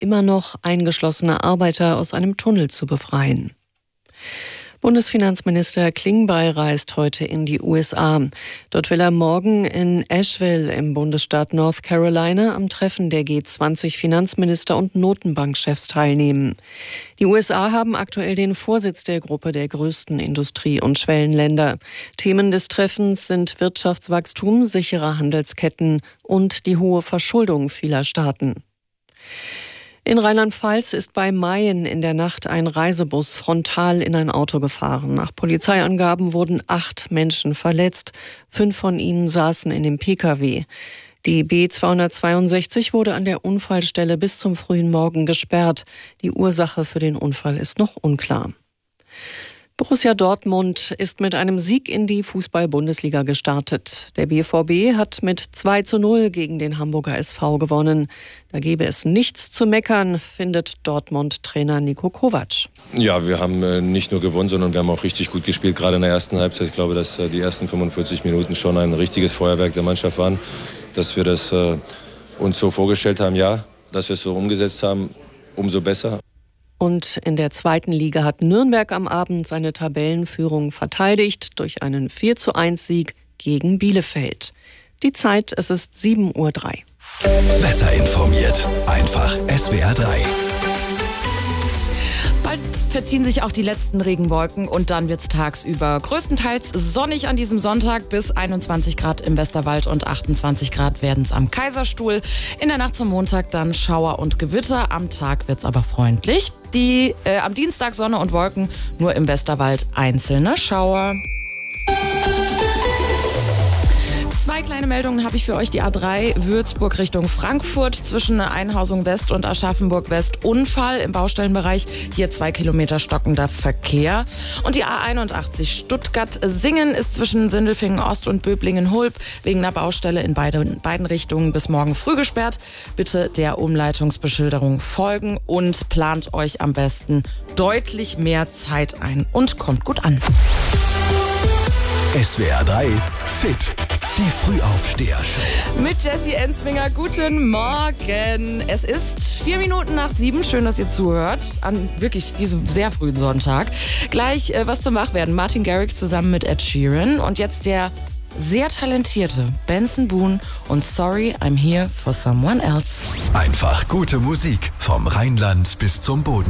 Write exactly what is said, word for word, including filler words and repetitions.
immer noch eingeschlossene Arbeiter aus einem Tunnel zu befreien. Bundesfinanzminister Klingbeil reist heute in die U S A. Dort will er morgen in Asheville im Bundesstaat North Carolina am Treffen der G zwanzig Finanzminister und Notenbankchefs teilnehmen. Die U S A haben aktuell den Vorsitz der Gruppe der größten Industrie- und Schwellenländer. Themen des Treffens sind Wirtschaftswachstum, sichere Handelsketten und die hohe Verschuldung vieler Staaten. In Rheinland-Pfalz ist bei Mayen in der Nacht ein Reisebus frontal in ein Auto gefahren. Nach Polizeiangaben wurden acht Menschen verletzt. Fünf von ihnen saßen in dem Pkw. Die B zweihundertzweiundsechzig wurde an der Unfallstelle bis zum frühen Morgen gesperrt. Die Ursache für den Unfall ist noch unklar. Borussia Dortmund ist mit einem Sieg in die Fußball-Bundesliga gestartet. Der B V B hat mit zwei zu null gegen den Hamburger S V gewonnen. Da gäbe es nichts zu meckern, findet Dortmund-Trainer Niko Kovac. Ja, wir haben nicht nur gewonnen, sondern wir haben auch richtig gut gespielt, gerade in der ersten Halbzeit. Ich glaube, dass die ersten fünfundvierzig Minuten schon ein richtiges Feuerwerk der Mannschaft waren. Dass wir das äh, uns so vorgestellt haben, ja, dass wir es so umgesetzt haben, umso besser. Und in der zweiten Liga hat Nürnberg am Abend seine Tabellenführung verteidigt durch einen vier zu eins Sieg gegen Bielefeld. Die Zeit, es ist sieben Uhr drei. Besser informiert, einfach S W R drei. Bald verziehen sich auch die letzten Regenwolken und dann wird es tagsüber größtenteils sonnig an diesem Sonntag, bis einundzwanzig Grad im Westerwald und achtundzwanzig Grad werden es am Kaiserstuhl. In der Nacht zum Montag dann Schauer und Gewitter, am Tag wird es aber freundlich. Die, äh, am Dienstag Sonne und Wolken, nur im Westerwald einzelne Schauer. Zwei kleine Meldungen habe ich für euch. Die A drei Würzburg Richtung Frankfurt zwischen Einhausung West und Aschaffenburg West. Unfall im Baustellenbereich. Hier zwei Kilometer stockender Verkehr. Und die A einundachtzig Stuttgart-Singen ist zwischen Sindelfingen Ost und Böblingen-Hulb wegen einer Baustelle in beide, beiden Richtungen bis morgen früh gesperrt. Bitte der Umleitungsbeschilderung folgen und plant euch am besten deutlich mehr Zeit ein und kommt gut an. S W R drei Fit. Die Frühaufsteher-Show. Mit Jessie Enzwinger, guten Morgen. Es ist vier Minuten nach sieben. Schön, dass ihr zuhört. An wirklich diesem sehr frühen Sonntag. Gleich äh, was zum Wachwerden. Martin Garrix zusammen mit Ed Sheeran. Und jetzt der sehr talentierte Benson Boone und Sorry, I'm Here for Someone Else. Einfach gute Musik vom Rheinland bis zum Boden.